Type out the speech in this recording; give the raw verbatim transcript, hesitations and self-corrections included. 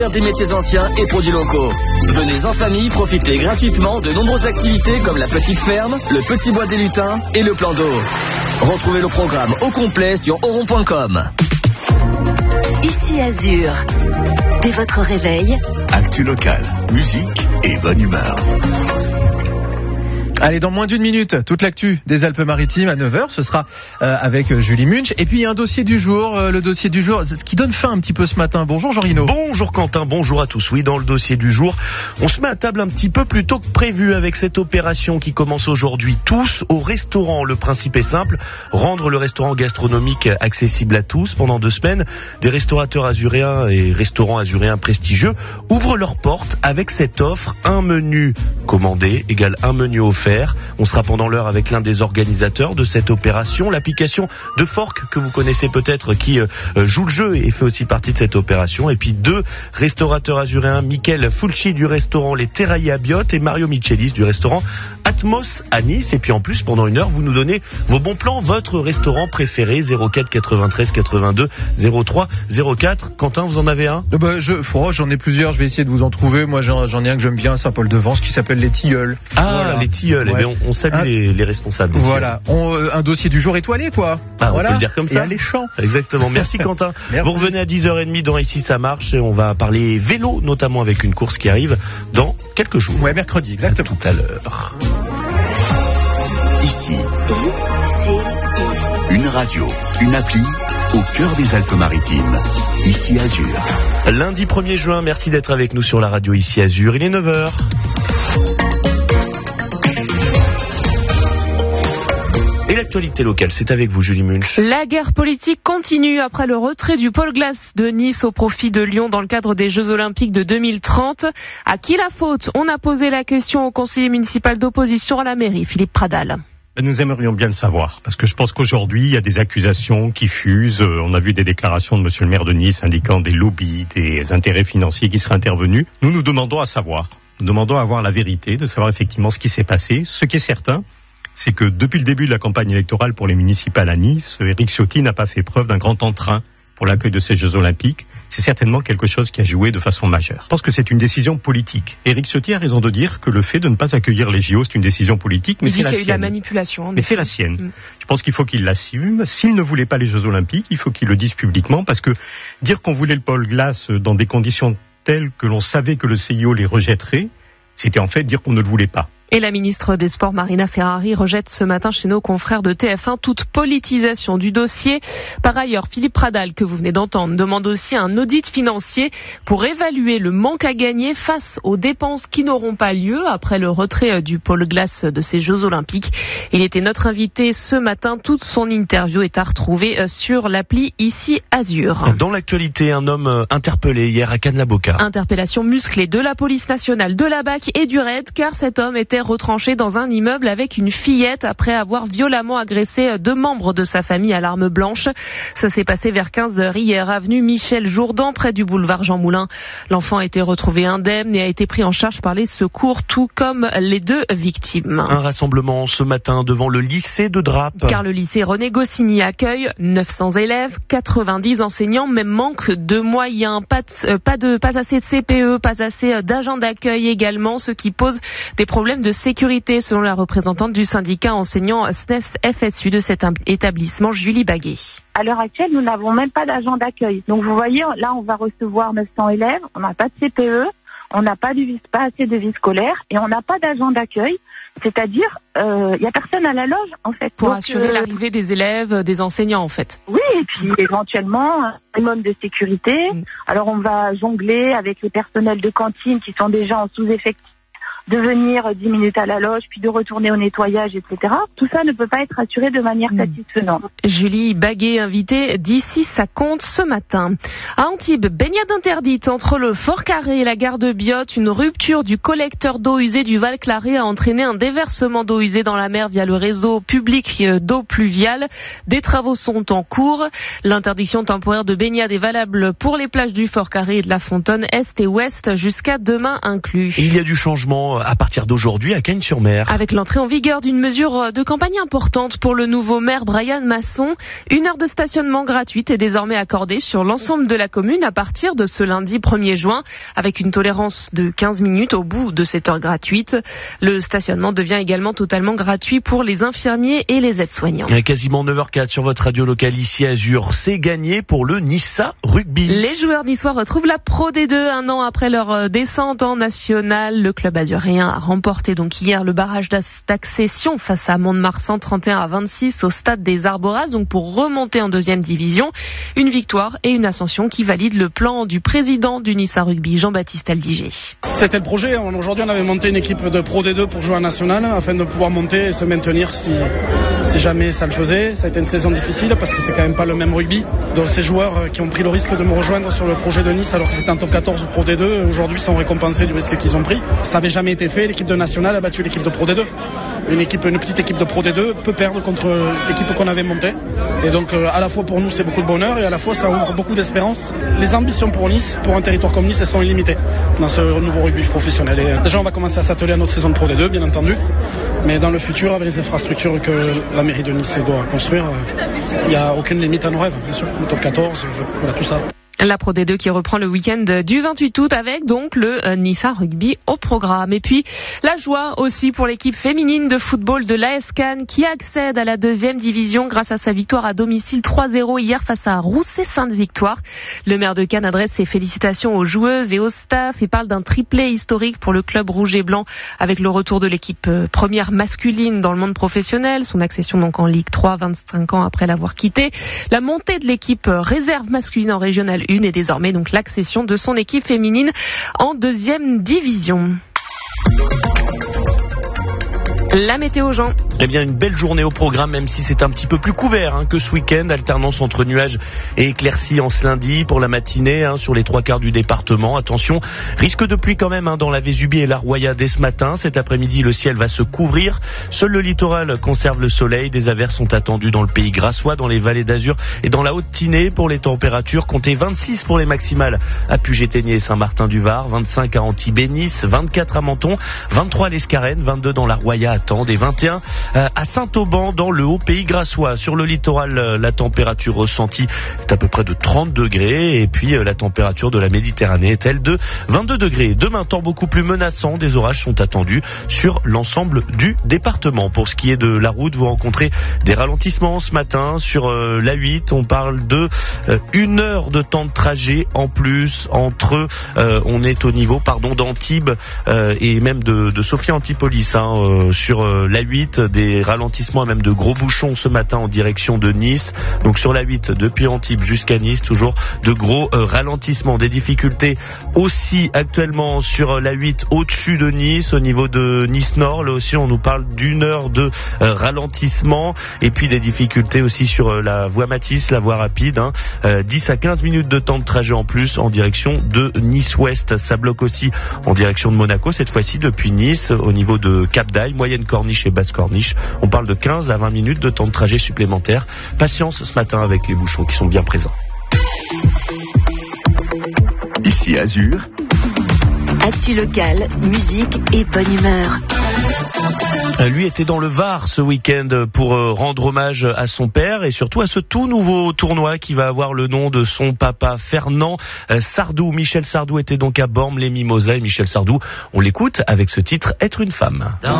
Des métiers anciens et produits locaux. Venez en famille profiter gratuitement de nombreuses activités comme la petite ferme, le petit bois des lutins et le plan d'eau. Retrouvez le programme au complet sur oron point com. Ici Azur. Dès votre réveil, actu local, musique et bonne humeur. Allez, dans moins d'une minute, toute l'actu des Alpes-Maritimes à neuf heures, ce sera euh, avec Julie Munch. Et puis il y a un dossier du jour, euh, le dossier du jour, ce qui donne fin un petit peu ce matin. Bonjour Jean Rino. Bonjour Quentin, bonjour à tous. Oui, dans le dossier du jour, on se met à table un petit peu plus tôt que prévu avec cette opération qui commence aujourd'hui. Tous au restaurant. Le principe est simple, rendre le restaurant gastronomique accessible à tous. Pendant deux semaines, des restaurateurs azuréens et restaurants azuréens prestigieux ouvrent leurs portes avec cette offre, un menu commandé égale un menu offert. On sera pendant l'heure avec l'un des organisateurs de cette opération, l'application de Fork que vous connaissez peut-être qui euh, joue le jeu et fait aussi partie de cette opération. Et puis deux restaurateurs azuréens, Mickaël Fulci du restaurant Les Terraillés à Biot et Mario Michelis du restaurant Atmos à Nice. Et puis en plus, pendant une heure, vous nous donnez vos bons plans, votre restaurant préféré, zéro quatre quatre-vingt-treize quatre-vingt-deux zéro trois zéro quatre. Quentin, vous en avez un ? euh bah, je, oh, J'en ai plusieurs, je vais essayer de vous en trouver. Moi j'en, j'en ai un que j'aime bien, Saint-Paul-de-Vence, qui s'appelle Les Tilleuls. Ah, voilà. Les Tilleuls. Ouais. Eh bien, on, on salue ah. les, les responsables. Voilà, on, euh, un dossier du jour étoilé, quoi. Ah, voilà. On peut le dire comme ça. Et alléchant. Exactement. Merci Quentin. Merci. Vous revenez à dix heures trente dans Ici ça marche et on va parler vélo, notamment avec une course qui arrive dans quelques jours. Ouais, mercredi, exactement. À tout à l'heure. Ici, une radio, une appli au cœur des Alpes-Maritimes. Ici Azur. Lundi premier juin, merci d'être avec nous sur la radio Ici Azur. Il est neuf heures. Et l'actualité locale, c'est avec vous, Julie Munch. La guerre politique continue après le retrait du pôle glace de Nice au profit de Lyon dans le cadre des Jeux Olympiques de deux mille trente. À qui la faute ? On a posé la question au conseiller municipal d'opposition à la mairie, Philippe Pradal. Nous aimerions bien le savoir, parce que je pense qu'aujourd'hui, il y a des accusations qui fusent. On a vu des déclarations de monsieur le maire de Nice indiquant des lobbies, des intérêts financiers qui seraient intervenus. Nous nous demandons à savoir, nous demandons à avoir la vérité, de savoir effectivement ce qui s'est passé. Ce qui est certain, c'est que depuis le début de la campagne électorale pour les municipales à Nice, Éric Ciotti n'a pas fait preuve d'un grand entrain pour l'accueil de ces Jeux Olympiques. C'est certainement quelque chose qui a joué de façon majeure. Je pense que c'est une décision politique. Éric Ciotti a raison de dire que le fait de ne pas accueillir les J O, c'est une décision politique, mais c'est la sienne. Il dit qu'il y a eu de la manipulation. Mais c'est la sienne. Mm. Je pense qu'il faut qu'il l'assume. S'il ne voulait pas les Jeux Olympiques, il faut qu'il le dise publiquement, parce que dire qu'on voulait le pôle glace dans des conditions telles que l'on savait que le C I O les rejetterait, c'était en fait dire qu'on ne le voulait pas. Et la ministre des Sports, Marina Ferrari, rejette ce matin chez nos confrères de T F un toute politisation du dossier. Par ailleurs, Philippe Pradal, que vous venez d'entendre, demande aussi un audit financier pour évaluer le manque à gagner face aux dépenses qui n'auront pas lieu après le retrait du pôle glace de ces Jeux Olympiques. Il était notre invité ce matin. Toute son interview est à retrouver sur l'appli Ici Azur. Dans l'actualité, un homme interpellé hier à Cannes-la-Boca. Interpellation musclée de la police nationale, de la B A C et du R A I D, car cet homme était retranché dans un immeuble avec une fillette après avoir violemment agressé deux membres de sa famille à l'arme blanche. Ça s'est passé vers quinze heures hier, avenue Michel Jourdan, près du boulevard Jean Moulin. L'enfant a été retrouvé indemne et a été pris en charge par les secours, tout comme les deux victimes. Un rassemblement ce matin devant le lycée de Drape. Car le lycée René Goscinny accueille neuf cents élèves, quatre-vingt-dix enseignants, mais manque de moyens. Pas, de, pas, de, pas assez de C P E, pas assez d'agents d'accueil également, ce qui pose des problèmes de sécurité, selon la représentante du syndicat enseignant S N E S F S U de cet établissement, Julie Baguet. À l'heure actuelle, nous n'avons même pas d'agent d'accueil. Donc vous voyez, là on va recevoir neuf cents élèves, on n'a pas de C P E, on n'a pas, de, pas assez de vie scolaire et on n'a pas d'agent d'accueil. C'est-à-dire, il euh, n'y a personne à la loge, en fait. Pour Donc, assurer euh, l'arrivée des élèves, des enseignants, en fait. Oui, et puis éventuellement, un minimum de sécurité. Mmh. Alors, on va jongler avec les personnels de cantine qui sont déjà en sous-effectif, de venir dix minutes à la loge, puis de retourner au nettoyage, et cetera. Tout ça ne peut pas être assuré de manière satisfaisante. Julie Baguet, invitée d'Ici ça compte ce matin. À Antibes, baignade interdite entre le Fort Carré et la gare de Biot. Une rupture du collecteur d'eau usée du Val-Claré a entraîné un déversement d'eau usée dans la mer via le réseau public d'eau pluviale. Des travaux sont en cours. L'interdiction temporaire de baignade est valable pour les plages du Fort Carré et de la Fontaine Est et Ouest jusqu'à demain inclus. Il y a du changement à partir d'aujourd'hui à Cagnes-sur-Mer. Avec l'entrée en vigueur d'une mesure de campagne importante pour le nouveau maire Brian Masson, une heure de stationnement gratuite est désormais accordée sur l'ensemble de la commune à partir de ce lundi premier juin, avec une tolérance de quinze minutes au bout de cette heure gratuite. Le stationnement devient également totalement gratuit pour les infirmiers et les aides-soignants. Il y a quasiment neuf heures zéro quatre sur votre radio locale ici Azur. C'est gagné pour le Nissa Rugby. Les joueurs niçois retrouvent la Pro D deux un an après leur descente en national. Le club azurien a remporté donc hier le barrage d'accession face à Mont-de-Marsan trente et un à vingt-six au stade des Arboras, donc pour remonter en deuxième division. Une victoire et une ascension qui valide le plan du président du Nissa Rugby, Jean-Baptiste Aldiger. C'était le projet. Aujourd'hui, on avait monté une équipe de Pro D deux pour jouer en national afin de pouvoir monter et se maintenir si, si jamais ça le faisait. Ça a été une saison difficile parce que c'est quand même pas le même rugby. Donc ces joueurs qui ont pris le risque de me rejoindre sur le projet de Nice alors que c'était en top quatorze ou Pro D deux, aujourd'hui sont récompensés du risque qu'ils ont pris. Ça n'avait jamais été fait. L'équipe de national a battu l'équipe de Pro D deux. Une équipe, une petite équipe de Pro D deux peut perdre contre l'équipe qu'on avait montée. Et donc à la fois pour nous c'est beaucoup de bonheur et à la fois ça ouvre beaucoup d'espérance. Les ambitions pour Nice, pour un territoire comme Nice, elles sont illimitées dans ce nouveau rugby professionnel. Et déjà on va commencer à s'atteler à notre saison de Pro D deux bien entendu. Mais dans le futur, avec les infrastructures que la mairie de Nice doit construire, il n'y a aucune limite à nos rêves, bien sûr. Le top quatorze, voilà tout ça. La Pro D deux qui reprend le week-end du vingt-huit août avec donc le Nissa Rugby au programme. Et puis la joie aussi pour l'équipe féminine de football de l'A S Cannes qui accède à la deuxième division grâce à sa victoire à domicile trois zéro hier face à Roussé-Sainte-Victoire. Le maire de Cannes adresse ses félicitations aux joueuses et au staff et parle d'un triplé historique pour le club rouge et blanc avec le retour de l'équipe première masculine dans le monde professionnel, son accession donc en Ligue trois vingt-cinq ans après l'avoir quitté, la montée de l'équipe réserve masculine en régionale une et désormais donc l'accession de son équipe féminine en deuxième division. La météo, Jean. Eh bien, une belle journée au programme, même si c'est un petit peu plus couvert hein, que ce week-end. Alternance entre nuages et éclaircies en ce lundi pour la matinée hein, sur les trois quarts du département. Attention, risque de pluie quand même hein, dans la Vésubie et la Roya dès ce matin. Cet après-midi, le ciel va se couvrir. Seul le littoral conserve le soleil. Des averses sont attendues dans le pays grassois, dans les vallées d'Azur et dans la Haute-Tinée pour les températures. Comptez vingt-six pour les maximales à Puget-Théniers et Saint-Martin-du-Var, vingt-cinq à Antibes-Nice, vingt-quatre à Menton, vingt-trois à l'Escarène, vingt-deux dans la Roya des vingt et un à Saint-Auban dans le Haut-Pays grassois. Sur le littoral, la température ressentie est à peu près de trente degrés et puis la température de la Méditerranée est elle de vingt-deux degrés. Demain, temps beaucoup plus menaçant, des orages sont attendus sur l'ensemble du département. Pour ce qui est de la route, vous rencontrez des ralentissements ce matin sur euh, l'A huit. On parle de euh, une heure de temps de trajet en plus entre, euh, on est au niveau pardon d'Antibes euh, et même de, de Sophia Antipolis hein, euh, sur Sur l'A huit, des ralentissements, même de gros bouchons ce matin en direction de Nice. Donc sur l'A huit, depuis Antibes jusqu'à Nice, toujours de gros euh, ralentissements. Des difficultés aussi actuellement sur l'A huit au-dessus de Nice, au niveau de Nice-Nord. Là aussi, on nous parle d'une heure de euh, ralentissement. Et puis des difficultés aussi sur euh, la voie Matisse, la voie rapide. Hein. Euh, dix à quinze minutes de temps de trajet en plus en direction de Nice-Ouest. Ça bloque aussi en direction de Monaco, cette fois-ci depuis Nice, au niveau de Cap-d'Aille, moyenne Corniche et basse Corniche. On parle de quinze à vingt minutes de temps de trajet supplémentaire. Patience ce matin avec les bouchons qui sont bien présents. Ici Azur. Actu locale, musique et bonne humeur. Lui était dans le Var ce week-end pour rendre hommage à son père et surtout à ce tout nouveau tournoi qui va avoir le nom de son papa Fernand Sardou. Michel Sardou était donc à Bormes-les-Mimosas et Michel Sardou, on l'écoute avec ce titre « Être une femme ». Dans